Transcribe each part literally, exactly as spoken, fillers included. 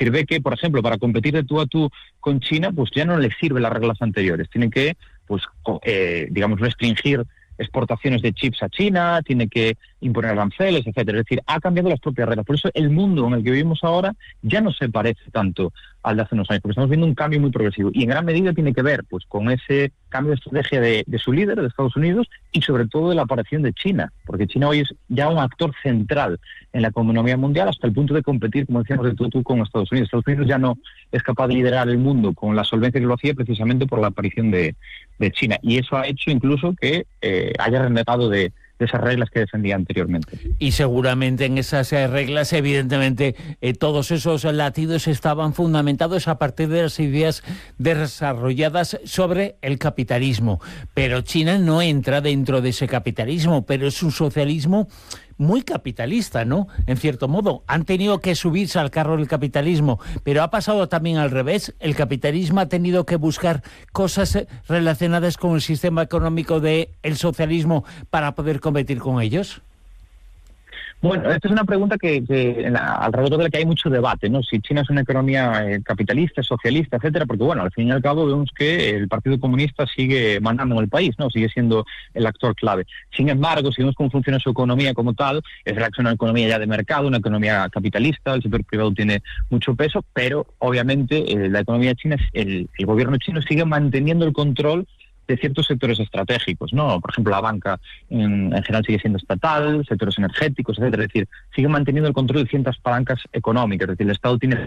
decir, ve que, por ejemplo, para competir de tú a tú con China, pues ya no les sirven las reglas anteriores. Tienen que, pues, eh, digamos, restringir exportaciones de chips a China, tiene que imponer aranceles, etcétera. Es decir, ha cambiado las propias reglas. Por eso el mundo en el que vivimos ahora ya no se parece tanto al de hace unos años, porque estamos viendo un cambio muy progresivo. Y en gran medida tiene que ver pues con ese cambio de estrategia de, de su líder, de Estados Unidos, y sobre todo de la aparición de China, porque China hoy es ya un actor central en la economía mundial hasta el punto de competir, como decíamos, de tú a tú con Estados Unidos. Estados Unidos ya no es capaz de liderar el mundo con la solvencia que lo hacía precisamente por la aparición de, de China. Y eso ha hecho incluso que eh, haya renegado de de esas reglas que defendía anteriormente. Y seguramente en esas eh, reglas, evidentemente, eh, todos esos latidos estaban fundamentados a partir de las ideas desarrolladas sobre el capitalismo. Pero China no entra dentro de ese capitalismo, pero es un socialismo muy capitalista, ¿no? En cierto modo, han tenido que subirse al carro del capitalismo, pero ha pasado también al revés. El capitalismo ha tenido que buscar cosas relacionadas con el sistema económico del socialismo para poder competir con ellos. Bueno, esta es una pregunta que, que en la, alrededor de la que hay mucho debate, ¿no? Si China es una economía eh, capitalista, socialista, etcétera, porque bueno, al fin y al cabo vemos que el Partido Comunista sigue mandando en el país, ¿no? Sigue siendo el actor clave. Sin embargo, si vemos cómo funciona su economía como tal, es verdad que es una economía ya de mercado, una economía capitalista, el sector privado tiene mucho peso, pero obviamente eh, la economía china, el, el gobierno chino sigue manteniendo el control de ciertos sectores estratégicos, ¿no? Por ejemplo, la banca en, en general sigue siendo estatal, sectores energéticos, etcétera. Es decir, sigue manteniendo el control de ciertas palancas económicas. Es decir, el Estado tiene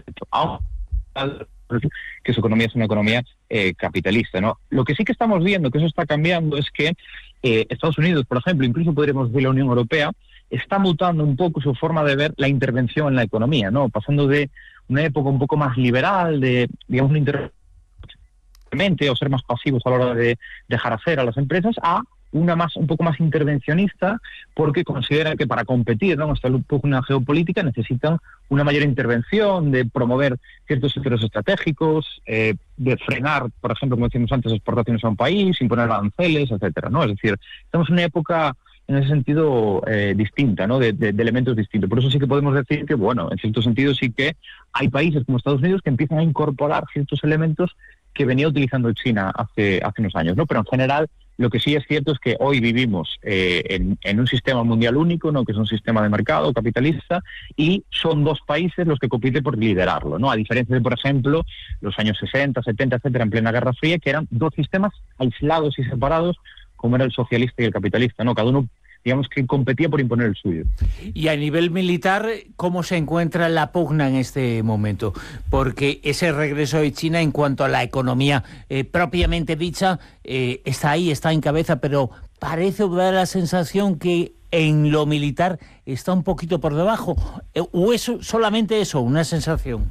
que su economía es una economía eh, capitalista, ¿no? Lo que sí que estamos viendo, que eso está cambiando, es que eh, Estados Unidos, por ejemplo, incluso podríamos decir la Unión Europea, está mutando un poco su forma de ver la intervención en la economía, ¿no? Pasando de una época un poco más liberal, de, digamos, una intervención o ser más pasivos a la hora de dejar hacer a las empresas, a una más un poco más intervencionista, porque consideran que para competir, ¿no?, hasta un poco una geopolítica, necesitan una mayor intervención, de promover ciertos sectores estratégicos, eh, de frenar, por ejemplo, como decíamos antes, exportaciones a un país, imponer aranceles, etcétera, ¿no? Es decir, estamos en una época en ese sentido eh, distinta, ¿no? De, de, de elementos distintos. Por eso sí que podemos decir que, bueno, en cierto sentido sí que hay países como Estados Unidos que empiezan a incorporar ciertos elementos que venía utilizando China hace, hace unos años, ¿no? Pero en general lo que sí es cierto es que hoy vivimos eh, en, en un sistema mundial único, ¿no?, que es un sistema de mercado capitalista, y son dos países los que compiten por liderarlo, ¿no? A diferencia de, por ejemplo, los años sesenta, setenta, etcétera, en plena Guerra Fría, que eran dos sistemas aislados y separados, como era el socialista y el capitalista, ¿no? Cada uno, digamos, que competía por imponer el suyo. Y a nivel militar, ¿cómo se encuentra la pugna en este momento? Porque ese regreso de China en cuanto a la economía eh, propiamente dicha eh, está ahí, está en cabeza, pero parece dar la sensación que en lo militar está un poquito por debajo. ¿O eso, solamente eso, una sensación?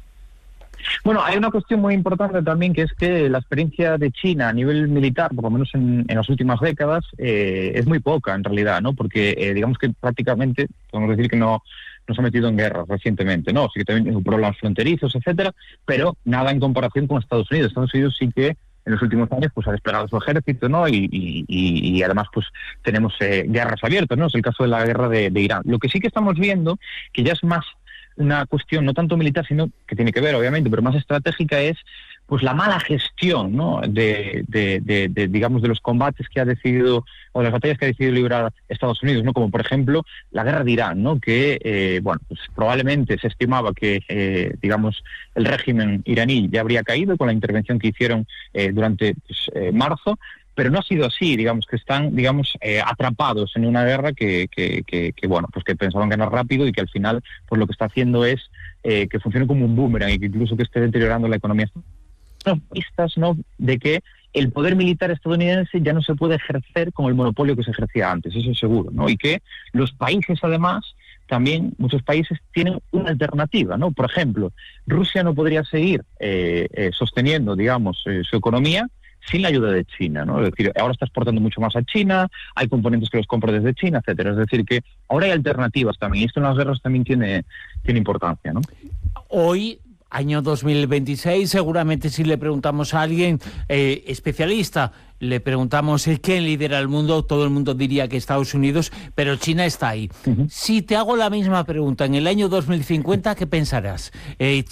Bueno, hay una cuestión muy importante también, que es que la experiencia de China a nivel militar, por lo menos en, en las últimas décadas, eh, es muy poca en realidad, ¿no? Porque eh, digamos que prácticamente podemos decir que no, no se ha metido en guerras recientemente, ¿no? Sí que también tiene problemas fronterizos, etcétera, pero nada en comparación con Estados Unidos. Estados Unidos sí que en los últimos años pues ha desplegado su ejército, ¿no? Y, y, y, y además pues tenemos eh, guerras abiertas, ¿no? Es el caso de la guerra de, de Irán. Lo que sí que estamos viendo, que ya es más una cuestión no tanto militar, sino que tiene que ver, obviamente, pero más estratégica, es pues la mala gestión, ¿no?, de, de, de, de digamos, de los combates que ha decidido, o de las batallas que ha decidido librar Estados Unidos, ¿no? Como por ejemplo la guerra de Irán, ¿no? Que eh, bueno, pues probablemente se estimaba que eh, digamos el régimen iraní ya habría caído con la intervención que hicieron eh, durante pues, eh, marzo. Pero no ha sido así, digamos, que están, digamos, eh, atrapados en una guerra que, que, que, que, bueno, pues que pensaban ganar rápido y que al final, pues lo que está haciendo es eh, que funcione como un boomerang y que incluso que esté deteriorando la economía. No, pistas, ¿no?, de que el poder militar estadounidense ya no se puede ejercer con el monopolio que se ejercía antes, eso es seguro, ¿no? Y que los países, además, también muchos países tienen una alternativa, ¿no? Por ejemplo, Rusia no podría seguir eh, eh, sosteniendo, digamos, eh, su economía sin la ayuda de China, ¿no? Es decir, ahora está exportando mucho más a China, hay componentes que los compra desde China, etcétera. Es decir, que ahora hay alternativas también, y esto en las guerras también tiene, tiene importancia, ¿no? Hoy, año dos mil veintiséis, seguramente si le preguntamos a alguien eh, especialista, le preguntamos eh, quién lidera el mundo, todo el mundo diría que Estados Unidos, pero China está ahí. Uh-huh. Si te hago la misma pregunta en el año dos mil cincuenta, ¿qué pensarás? Eh,